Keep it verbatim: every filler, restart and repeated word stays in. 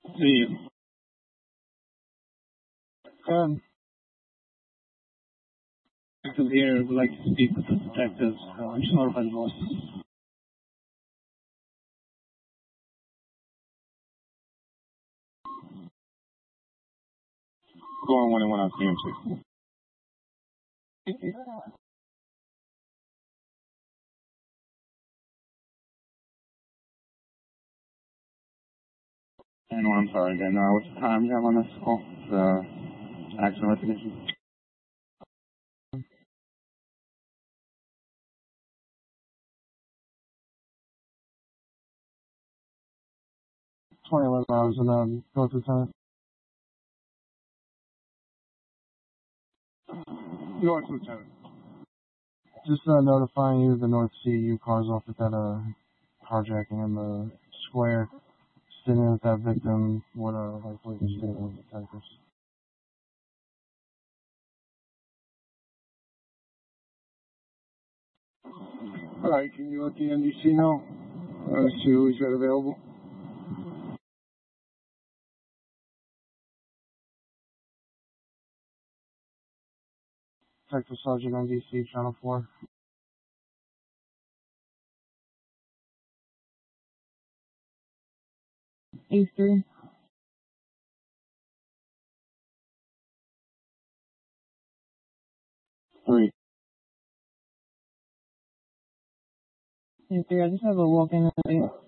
The um, detective here would like to speak with the detectives. Uh, I'm just notified the boss. Going one and one out to M six. And I'm sorry again. Uh, what's the time you have on this call? The accident recognition. twenty-one hours and um, go through time. North Lieutenant. Just uh, notifying you the North C U cars off at that uh, carjacking in the square. Sitting with that victim, what uh, hopefully the statement with detectives. All right, can you let the N D C know? Uh, see who he's got available. Detective Sergeant N D C, Channel four. A three. Three. A three, I just have a walk-in.